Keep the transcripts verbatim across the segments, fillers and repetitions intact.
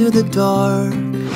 the dark.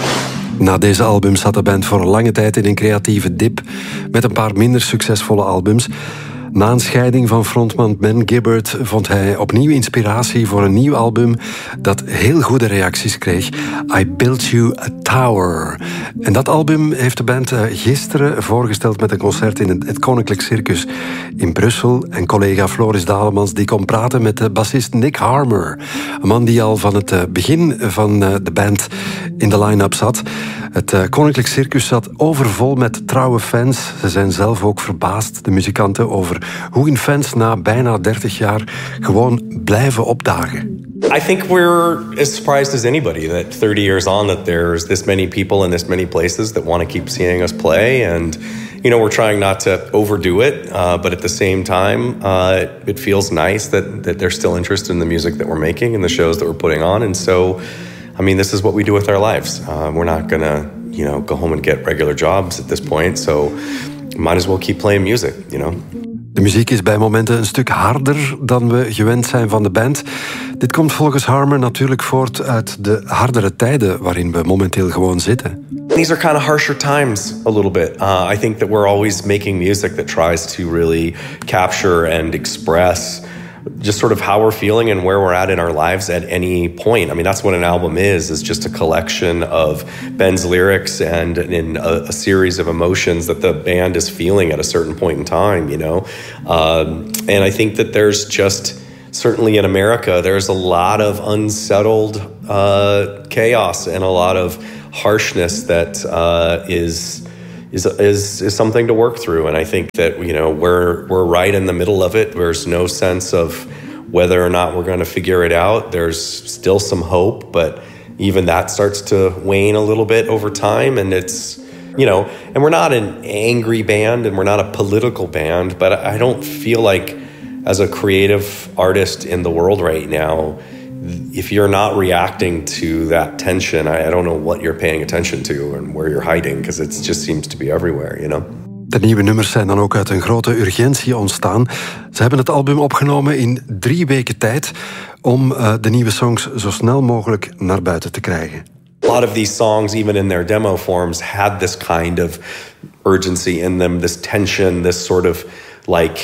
Na deze albums zat de band voor lange tijd in een creatieve dip met een paar minder succesvolle albums. Na een scheiding van frontman Ben Gibbard vond hij opnieuw inspiratie voor een nieuw album dat heel goede reacties kreeg. I Built You a Tower. En dat album heeft de band gisteren voorgesteld met een concert in het Koninklijk Circus in Brussel. En collega Floris Dalemans die kon praten met de bassist Nick Harmer. Een man die al van het begin van de band in de line-up zat. Het Koninklijk Circus zat overvol met trouwe fans. Ze zijn zelf ook verbaasd, de muzikanten, over hoe hun fans na bijna dertig jaar gewoon blijven opdagen. I think we're as surprised as anybody that thirty years on that there's this many people in this many places that want to keep seeing us play. And, you know, we're trying not to overdo it, uh, but at the same time, uh, it feels nice that, that there's still interest in the music that we're making and the shows that we're putting on. And so, I mean, this is what we do with our lives. Uh, we're not going to, you know, go home and get regular jobs at this point. So might as well keep playing music, you know. De muziek is bij momenten een stuk harder dan we gewend zijn van de band. Dit komt volgens Harmer natuurlijk voort uit de hardere tijden waarin we momenteel gewoon zitten. These are kind of harsher times a little bit. Uh, I think that we're always making music that tries to really capture and express just sort of how we're feeling and where we're at in our lives at any point. I mean, that's what an album is, is just a collection of Ben's lyrics and in a, a series of emotions that the band is feeling at a certain point in time, you know? Um, and I think that there's just, certainly in America, there's a lot of unsettled uh, chaos and a lot of harshness that uh, is... Is, is is something to work through, and I think that, you know, we're we're right in the middle of it. There's no sense of whether or not we're going to figure it out. There's still some hope, but even that starts to wane a little bit over time. And it's, you know, and we're not an angry band, and we're not a political band, but I don't feel like as a creative artist in the world right now, if you're not reacting to that tension, I, I don't know what you're paying attention to and where you're hiding, because it just seems to be everywhere, you know. De nieuwe nummers zijn dan ook uit een grote urgentie ontstaan. Ze hebben het album opgenomen in drie weken tijd om uh, de nieuwe songs zo snel mogelijk naar buiten te krijgen. A lot of these songs, even in their demo forms, had this kind of urgency in them, this tension, this sort of like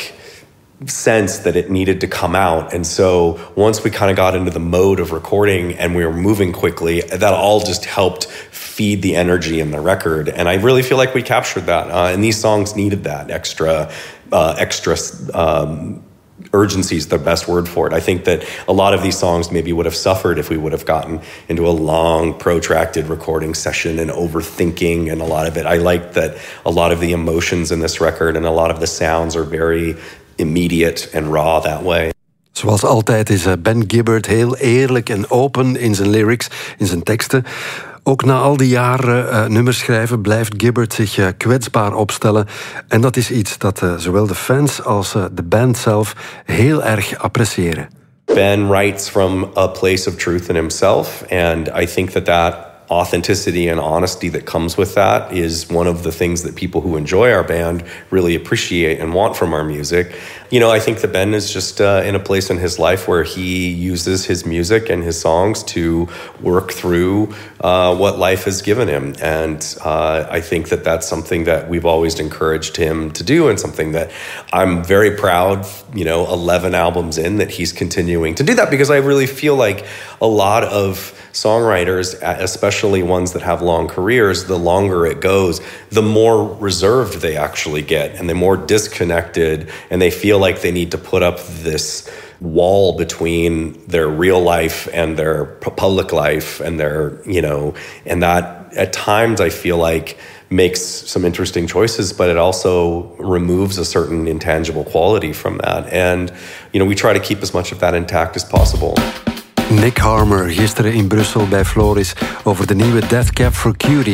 sense that it needed to come out. And so once we kind of got into the mode of recording and we were moving quickly, that all just helped feed the energy in the record. And I really feel like we captured that. Uh, and these songs needed that extra, uh, extra um, urgency is the best word for it. I think that a lot of these songs maybe would have suffered if we would have gotten into a long, protracted recording session and overthinking and a lot of it. I like that a lot of the emotions in this record and a lot of the sounds are very immediate and raw that way. Zoals altijd is Ben Gibbard heel eerlijk en open in zijn lyrics, in zijn teksten. Ook na al die jaren uh, nummers schrijven blijft Gibbard zich uh, kwetsbaar opstellen. En dat is iets dat uh, zowel de fans als uh, de band zelf heel erg appreciëren. Ben writes from a place of truth in himself, and I think that that authenticity and honesty that comes with that is one of the things that people who enjoy our band really appreciate and want from our music. You know, I think that Ben is just uh, in a place in his life where he uses his music and his songs to work through uh, what life has given him. And uh, I think that that's something that we've always encouraged him to do, and something that I'm very proud, you know, eleven albums in, that he's continuing to do that, because I really feel like a lot of songwriters, especially ones that have long careers, the longer it goes, the more reserved they actually get, and the more disconnected, and they feel like they need to put up this wall between their real life and their public life and their, you know, and that at times I feel like makes some interesting choices, but it also removes a certain intangible quality from that. And, you know, we try to keep as much of that intact as possible. Nick Harmer, gisteren in Brussel bij Floris over de nieuwe Death Cab for Cutie.